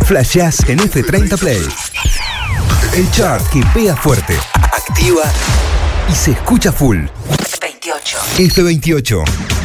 Flasheás en F30 Play. El chart que pega fuerte, activa y se escucha full. F28. F28.